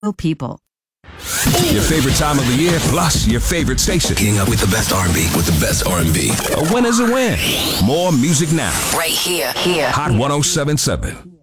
people. Your favorite time of the year, plus your favorite station. Keeping up with the best R&B, with the best R&B. A win is a win. More music now. Right here. Hot 107.7.